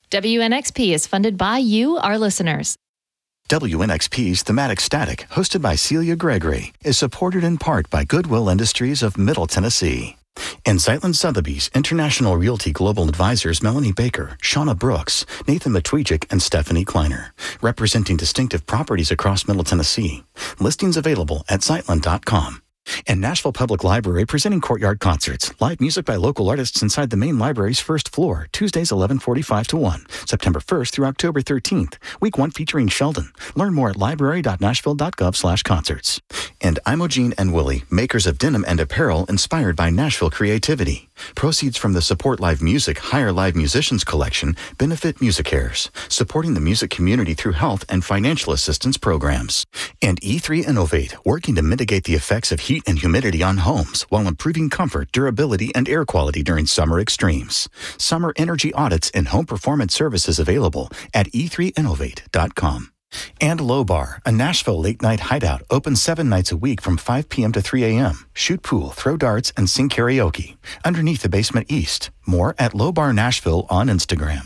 WNXP is funded by you, our listeners. WNXP's Thematic Static, hosted by Celia Gregory, is supported in part by Goodwill Industries of Middle Tennessee. And Zeitlin Sotheby's International Realty Global Advisors Melanie Baker, Shauna Brooks, Nathan Matwijik, and Stephanie Kleiner, representing distinctive properties across Middle Tennessee. Listings available at Zeitlin.com. And Nashville Public Library presenting Courtyard Concerts. Live music by local artists inside the main library's first floor. Tuesdays 11:45 to 1. September 1st through October 13th. Week 1 featuring Sheldon. Learn more at library.nashville.gov/concerts. And Imogene and Willie, makers of denim and apparel inspired by Nashville creativity. Proceeds from the Support Live Music Hire Live Musicians collection benefit MusiCares, supporting the music community through health and financial assistance programs. And E3 Innovate, working to mitigate the effects of heat and humidity on homes while improving comfort, durability, and air quality during summer extremes. Summer energy audits and home performance services available at e3innovate.com. And Low Bar, a Nashville late-night hideout, open 7 nights a week from 5 p.m. to 3 a.m. Shoot pool, throw darts, and sing karaoke. Underneath the basement east. More at Low Bar Nashville on Instagram.